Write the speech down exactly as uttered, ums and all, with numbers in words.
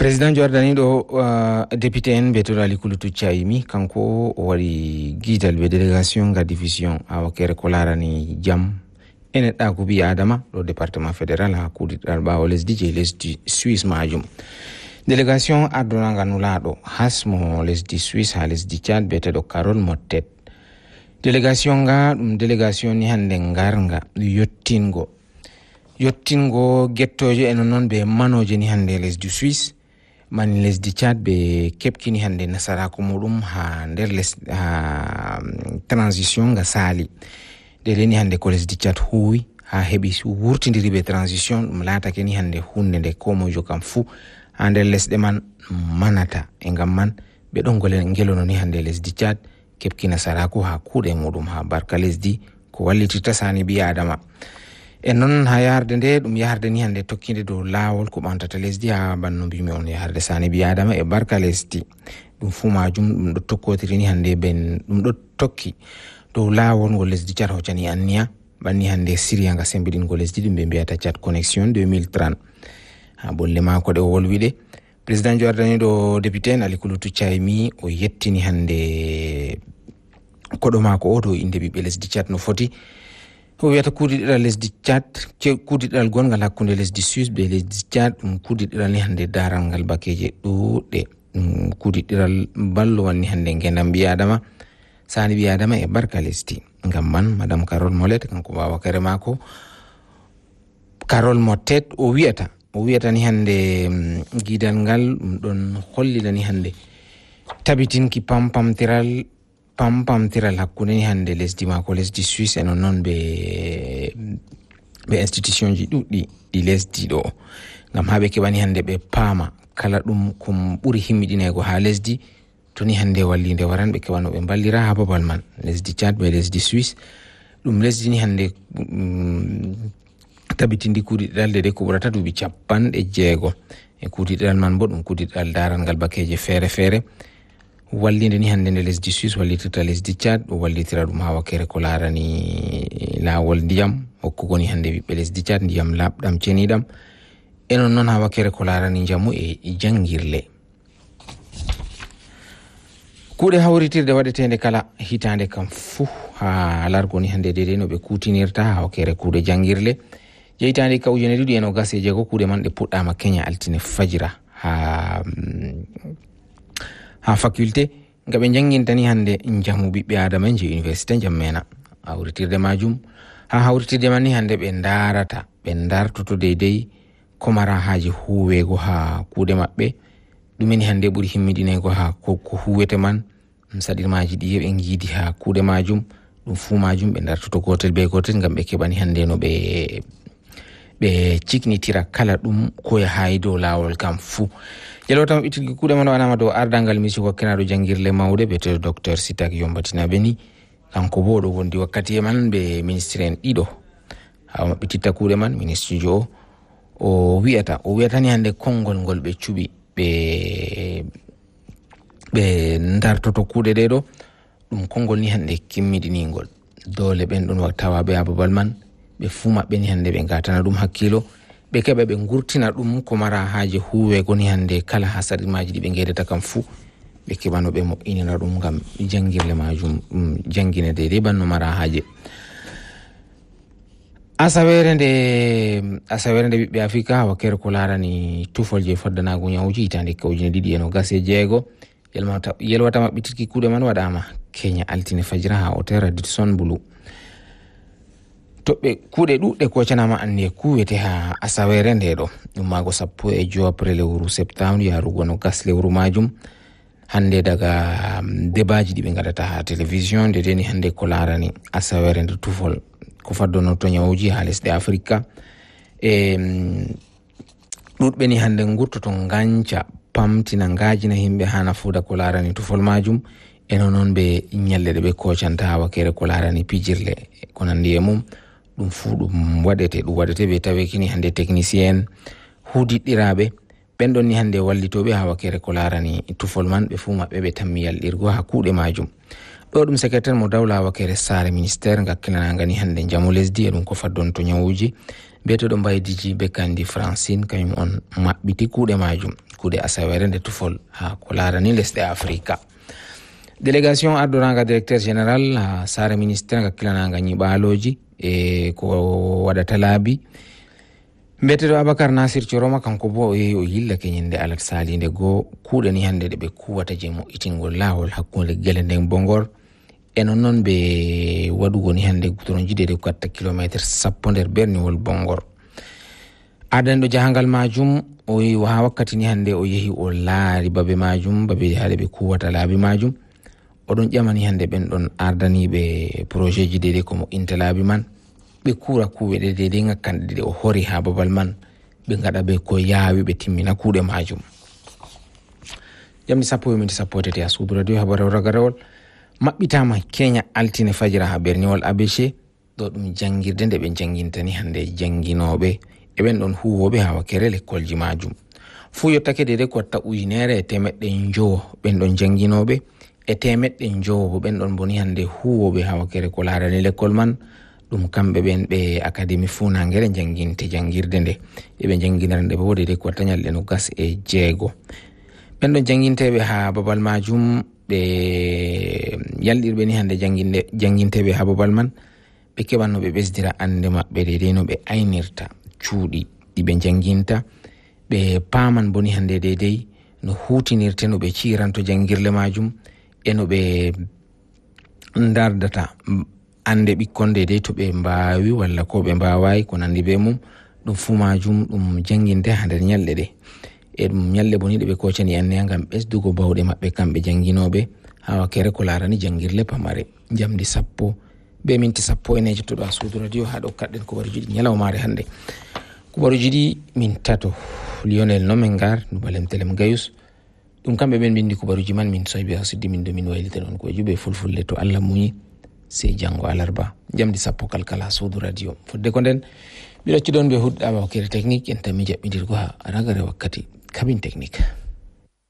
President Jordani do uh, député en beto ali kulutu chaimi kanko wari gidal be délégation ga division awakere kolarani jam ene da ko bi adama do département fédéral ha kudi dalba o lesdi je lesdi Suisse majum délégation aduna ga nulado hasmo lesdi Suisse ha lesdi Chad beto do Carol Mottet délégation ga dum délégation ni hande ngarnga yottingo yottingo gettoje en non be manoje ni hande lesdi Suisse man lesdi Chad be kepkini hande nasara ko mudum ha der les ha transition ga sali de leni hande ko lesdi Chad huwi ha hebi wurtindiri be transition dum lata keni hande hunde de ko mo jokam fu ha der lesde man manata e ngam man be don gole ngelono ni hande lesdi Chad kepki nasara ko ha kude mudum ha barka lesdi ko walliti tasani bi adama e non ha yarde nde dum yarde ni hande tokkinde do lawol ko bantata lesdi ha banno bi mi on yarde sani bi adama e barka lesdi dum fu majum dum do tokkotiri ni hande ben dum do tokki do lawol go lesdi Chad hocani anniya banni hande Syria nga sembidin go lesdi dum be biata Chad connection deux mille trente ha bolle ma ko de wolwide president Jordani do député Ali Kulutu Chaimi o yettini hande ko do mako o do inde bi lesdi Chad no foti ko wiyata kuudiɗiɗal lesdi Chad kuudiɗiɗal gongal hakkunde lesdi Suisse be lesdi Chad ɗum kuudiɗiɗal ni hande daral ngal bakeje ɗuɗɗe ɗum kuudiɗiɗal ballo wanni hande ngendam mbi adama sani mbi adama e barka lesdi ngam man madame Carol Mottet kanko wawakare mako Carol Mottet o wiyata o wiyata ni hande gidal ngal ɗum ɗon hollila ni hande tabitinki pampamtiral pampamtiral hakkunde ni hande lesdi mako lesdi Suisse e non non be be institution ji ɗuɗɗi ɗi lesdi ɗo ngam habe keɓani hande ɓe paama kala ɗum kum ɓuri himmiɗinego ha lesdi to ni hande wallinde waran ɓe keɓano ɓe ballira ha babal man lesdi Chad be lesdi Suisse ɗum lesdi ni hande um, tabitindi kuuɗiɗiɗal de de ko ɓurata duuɓi capanɗe jeego e kuuɗiɗiɗal man bo ɗum kuuɗiɗiɗal daral ngal bakeje feere feere wallinde ni hande nde lesdi Suisse wallitita lesdi Chad o wallitira dum ha wakere ko larani lawol ndiyam hokkugo ni hande ɓiɓɓe lesdi Chad ndiyam labɗam ceniɗam e non non ha wakere ko larani jamu e jangirle kuuɗe hawritirde waɗetende kala hitande kam fu ha largo ni hande dede no ɓe kutinirta ha wakere kuuɗe jangirle jeytandi ka ujune ɗiɗi e nogas e jeego kuuɗe man ɗe puɗɗama Kenya altine fajira ha ha faculté ngabe jangintani hande jamu bibbe adama je université jammena hawritirde majum ha hawritirde man ni hande be ndarata be ndartoto deydey komara haji huwego ha kuude mabbe dumeni hande buri himmidinego ha ko ko huwete man sadirmaji di be ngidi ha kuude majum dum fu majum be ndartoto gotel be gotel ngam be kebani hande no be be ciknitira kala dum ko ya haydo lawol kam fu jelota itigi kuude man wanama do ardangal misi ko kenado jangirle mawde be to docteur Sitak Yombatina beni kanko bo do wondi wakkati man be ministre en dido ha mabititta kuude man ministre jo o wiata o wiata ni hande kongol ngol be cubi be be ndartoto kuude de do dum kongol ni hande kimmidiningol dole ben don waktawa be ababal man be fuma be ni hande be ngatana dum hakkilo be kebe be ngurtina dum ko mara haaje huwe goni hande kala hasari maji be ngedeta kam fu be kebano be mo inina dum ngam jangirle majum um, jangine de banno mara haaje asawere nde asawere nde bibbe Afrika wakere ko larani tufol je foddanago nyawji tande ko ujine didi eno gase jeego yelmata yelwata mabbitiki kuude man wadama Kenya altine fajira ha hotel Radisson Blu toɓɓe kuuɗe ɗuɗɗe kocanama anne kuwete ha asawere nde ɗo ɗum mago sappo e joopre lewru septembre yarugo no gas lewru majum hande daga débatji ɗi ɓe gaɗata ha télévision nde deni hande ko larani asawere nde tufol ko faddono to nyawuji ha lesɗe Afrika e ɗuɗɓe ni hande gurtoto ganca pamtina ngajina himɓe ha nafuda ko larani tufol majum eno noon ɓe ñalle ɗe ɓe kocanta ha wakere ko larani pijirle ko nandi e mum ɗum fu ɗum waɗete ɗum waɗete ɓe tawekini hande technicien hudiɗɗiraɓe ɓen ɗon ni hande wallitoɓe ha wakere ko larani tufol man ɓe fu maɓɓe ɓe tammi yalɗirgo ha kuuɗe majum ɗo ɗum secrétaire mo dawla ha wakere sare ministére ngakkinanaga ni hande jamu lesdi e ɗum ko faddon to nyawuji beeteɗo mbaydiji Bekandi Francine kañum on maɓɓiti kuuɗe majum jikkude asawere nde tufol ha ko larani lesɗe africa. Délégation ardoranga directeur général ha sare ministére hakkilananga ñiɓaloji e ko waɗata laabi mbeteɗo Abacar Nasir Coroma kanko bo o yehi o yillake ñande alat salinde goo kuuɗe ni hande ɗe ɓe kuwata je moƴƴitingol laawol hakkunde gele nden Bongor e non noon ɓe waɗugo ni hande goudron jiɗede ko watta kilométre sappo nder berniwol Bongor. Adanɗo jahangal majum o yehi ha wakkati ni hande o yehi o laari babe majum babe haɗe ɓe kuwata laabi majum oɗon ƴamani hande ɓen ɗon ardaniɓe projet ji dede ko moƴƴinta laabi man ɓe kuura kuuɓe ɗe dede ngakkanɗe ɗe o hori ha babal man ɓe gaɗa ɓe ko yaawi ɓe timmina kuuɗe majum. Jamdi sappo e minti sappo e tati ha suudu radio habaru ragarawol maɓɓitama Kenya altine fajira ha berniwol A B C ɗo ɗum jangirde nde ɓe jangintani hande janginoɓe e ɓen ɗon huwoɓe ha wakkere lekkolji majum fuu yottake dede ko watta ujunere e temeɗɗe jowo ɓen ɗon janginoɓe e temeɗɗe jowo bo ɓen ɗon boni hande huwoɓe ha wakkere ko larani lekkol man ɗum kamɓe ɓen ɓe académie funangere janginte jangirde nde eɓe janginara nde bo dede ko watta ñalɗe no gas e jeego ɓen ɗon janginteɓe ha babal majum ɓe yalɗirɓe ni hande janginde janginteɓe ha babal man ɓe keɓanno ɓe ɓesdira ande maɓɓe dede no ɓe aynirta cuuɗi ɗiɓe janginta ɓe paman boni hande dedey no hutinirte no ɓe ciranto jangirle majum e no ɓe dardata ande ɓikkon dedey to ɓe mbawi walla ko ɓe mbawayi ko nandi be mum ɗum fu majum ɗum janginte ha nder ñalɗe ɗe e ɗum ñalɗe boni ɗe ɓe kocani anniya gam ɓesdugo bawɗe maɓɓe kamɓe janginoɓe ha wakkere ko larani jangirle pamare. Jamdi sappo be minti sappo ene jettoɗo a suudu radio ha ɗo kaɗɗen kubaruji ɗi ñalawmare hande kubaruji ɗi min tato Lionel Nomengar Nubalem Telem Gayus ɗum kamɓe ɓen bindi kubaruji man min soybe ha siddi min do min waylita ɗon ko jube fulfulde to Allah muñi sey jango alarba jamdi sappo kalkala suudu radio fodde ko nden ɓe ɗocci ɗon ɓe huɗɗama wakkere technique en tan mi jaɓɓidirgo ha ragare wakkati cabine technique.